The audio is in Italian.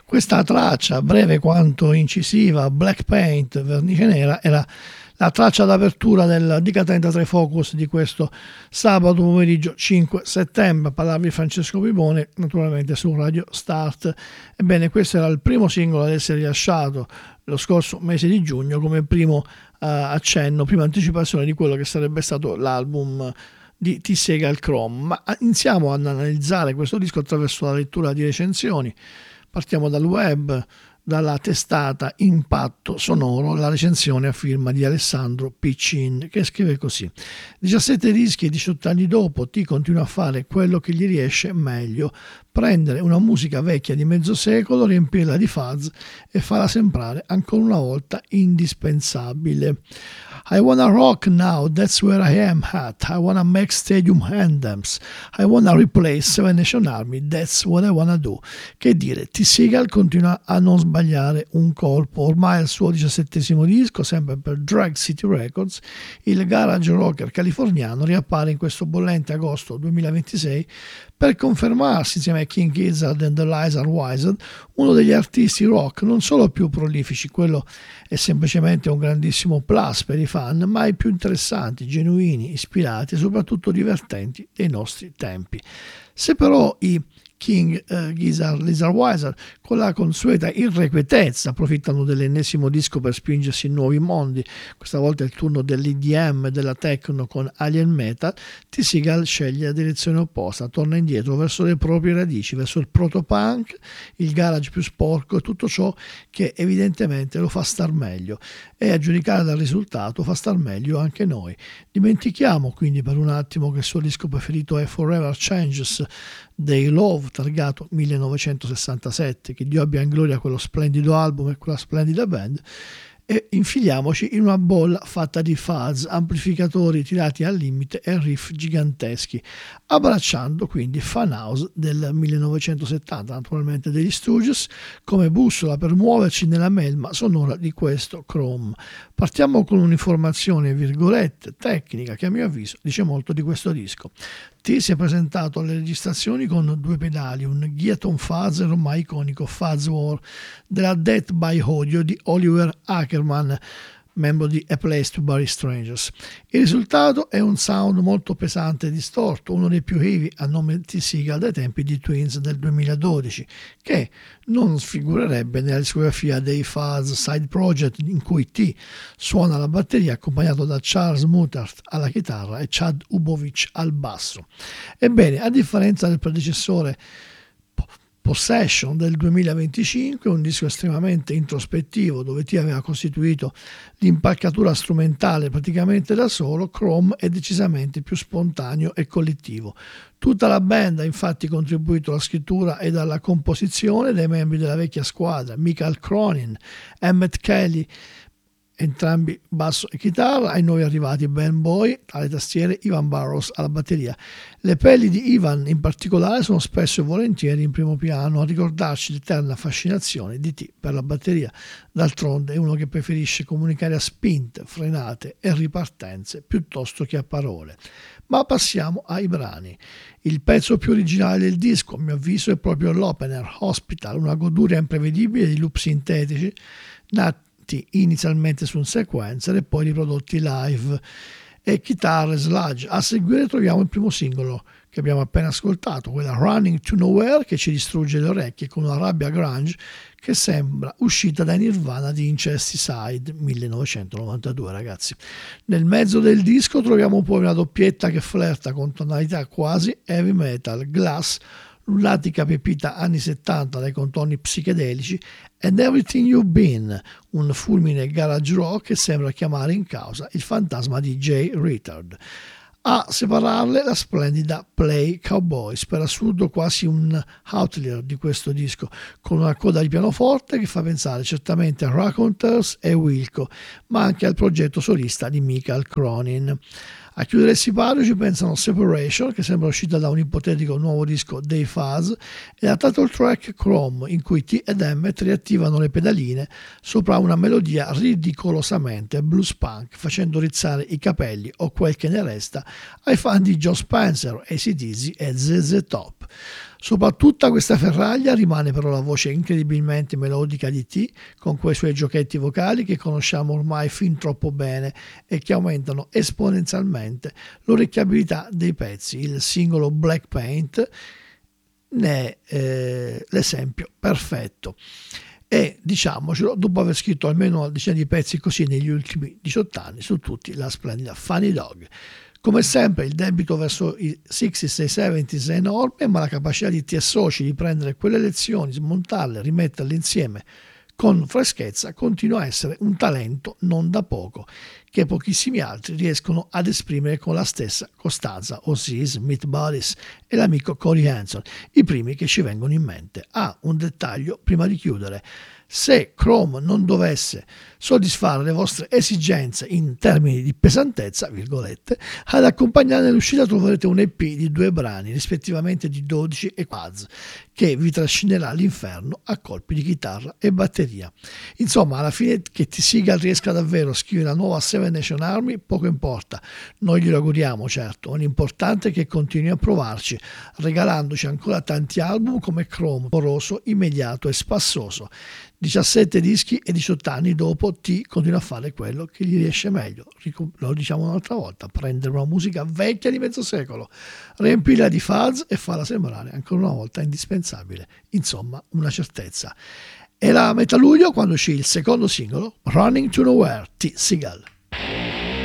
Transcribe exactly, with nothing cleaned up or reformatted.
Questa traccia, breve quanto incisiva, black paint, vernice nera, era la traccia d'apertura del D K trentatré Focus di questo sabato pomeriggio cinque settembre. Parlarvi Francesco Pipone, naturalmente su Radio Start. Ebbene, questo era il primo singolo ad essere rilasciato lo scorso mese di giugno come primo uh, accenno, prima anticipazione di quello che sarebbe stato l'album di T. Segal Chrome. Ma iniziamo ad analizzare questo disco attraverso la lettura di recensioni. Partiamo dal web, dalla testata Impatto Sonoro, la recensione a firma di Alessandro Piccin, che scrive così: diciassette dischi e diciotto anni dopo T continua a fare quello che gli riesce meglio, prendere una musica vecchia di mezzo secolo, riempirla di fuzz e farla sembrare ancora una volta indispensabile. I wanna rock now, that's where I am at. I wanna make stadium anthems. I wanna replace Seven Nation Army, that's what I wanna do. Che dire, T. Segal continua a non sbagliare un colpo. Ormai al suo diciassettesimo disco, sempre per Drag City Records, il garage rocker californiano riappare in questo bollente agosto duemilaventisei per confermarsi insieme a King Gizzard and the Lizard Wizard uno degli artisti rock non solo più prolifici, quello è semplicemente un grandissimo plus per i fan, ma i più interessanti, genuini, ispirati e soprattutto divertenti dei nostri tempi. Se però i King uh, Gizzard Lizard Wizard, con la consueta irrequietezza, approfittano dell'ennesimo disco per spingersi in nuovi mondi. Questa volta è il turno dell'E D M e della techno con Alien Metal. T. Segal sceglie la direzione opposta, torna indietro verso le proprie radici, verso il proto-punk, il garage più sporco e tutto ciò che evidentemente lo fa star meglio. E a giudicare dal risultato fa star meglio anche noi. Dimentichiamo quindi per un attimo che il suo disco preferito è Forever Changes dei Love, targato millenovecentosessantasette, che Dio abbia in gloria quello splendido album e quella splendida band, e infiliamoci in una bolla fatta di fuzz, amplificatori tirati al limite e riff giganteschi, abbracciando quindi Fan House del millenovecentosettanta, naturalmente degli Stooges, come bussola per muoverci nella melma sonora di questo Chrome. Partiamo con un'informazione, virgolette, tecnica, che a mio avviso dice molto di questo disco. T si è presentato alle registrazioni con due pedali, un Ghiaton Fuzz e ormai iconico Fuzz War della Death by Audio di Oliver Ackerman, membro di A Place to Bury Strangers. Il risultato è un sound molto pesante e distorto, uno dei più heavy a nome T. Segal dai tempi di Twins del duemiladodici, che non sfigurerebbe nella discografia dei Fuzz Side Project, in cui T suona la batteria accompagnato da Charles Muthart alla chitarra e Chad Ubovic al basso. Ebbene, a differenza del predecessore Possession del duemilaventicinque, un disco estremamente introspettivo dove T aveva costituito l'impalcatura strumentale praticamente da solo, Chrome è decisamente più spontaneo e collettivo. Tutta la band ha infatti contribuito alla scrittura e alla composizione dei membri della vecchia squadra, Michael Cronin, Emmett Kelly, entrambi basso e chitarra, ai nuovi arrivati Ben Boy alle tastiere, Ivan Burrows alla batteria. Le pelli di Ivan in particolare sono spesso e volentieri in primo piano a ricordarci l'eterna fascinazione di T per la batteria. D'altronde è uno che preferisce comunicare a spinte, frenate e ripartenze piuttosto che a parole. Ma passiamo ai brani. Il pezzo più originale del disco, a mio avviso, è proprio l'opener, Hospital, una goduria imprevedibile di loop sintetici nati inizialmente su un sequencer e poi riprodotti live, e chitarre sludge. A seguire troviamo il primo singolo che abbiamo appena ascoltato, quella Running to Nowhere, che ci distrugge le orecchie con una rabbia grunge che sembra uscita dai Nirvana di Incesticide millenovecentonovantadue, ragazzi. Nel mezzo del disco troviamo poi una doppietta che flirta con tonalità quasi heavy metal, Glass, lunatica pepita anni settanta dai contorni psichedelici, and Everything You've Been, un fulmine garage rock che sembra chiamare in causa il fantasma di Jay Richard. A separarle la splendida Play Cowboys, per assurdo quasi un outlier di questo disco, con una coda di pianoforte che fa pensare certamente a Raconteurs e Wilco, ma anche al progetto solista di Michael Cronin. A chiudere il sipario ci pensano Separation, che sembra uscita da un ipotetico nuovo disco dei Fuzz, e la title track Chrome, in cui T ed Emmett riattivano le pedaline sopra una melodia ridicolosamente blues punk, facendo rizzare i capelli o quel che ne resta ai fan di Joe Spencer, A C/D C e Z Z Top. Sopra tutta questa ferraglia rimane però la voce incredibilmente melodica di T, con quei suoi giochetti vocali che conosciamo ormai fin troppo bene e che aumentano esponenzialmente l'orecchiabilità dei pezzi. Il singolo Black Paint ne è eh, l'esempio perfetto. E diciamocelo, dopo aver scritto almeno una decina di pezzi così negli ultimi diciotto anni, su tutti la splendida Funny Dog. Come sempre il debito verso i sessanta e i settanta è enorme, ma la capacità di T S O C di prendere quelle lezioni, smontarle, rimetterle insieme con freschezza continua a essere un talento non da poco, che pochissimi altri riescono ad esprimere con la stessa costanza, ossia Smith Bodies e l'amico Corey Hanson, i primi che ci vengono in mente. Ah, un dettaglio prima di chiudere. Se Chrome non dovesse soddisfare le vostre esigenze in termini di pesantezza, virgolette, ad accompagnare nell'uscita troverete un E P di due brani, rispettivamente di dodici e quads, che vi trascinerà all'inferno a colpi di chitarra e batteria. Insomma, alla fine che T. Seagal riesca davvero a scrivere la nuova Seven Nation Army, poco importa. Noi glielo auguriamo, certo, ma l'importante è che continui a provarci, regalandoci ancora tanti album come Chrome, poroso, immediato e spassoso. diciassette dischi e diciotto anni dopo T continua a fare quello che gli riesce meglio. Lo diciamo un'altra volta: prendere una musica vecchia di mezzo secolo, riempirla di fuzz e farla sembrare ancora una volta indispensabile. Insomma, una certezza. Era a metà luglio quando uscì il secondo singolo, Running to Nowhere, T. Seagal.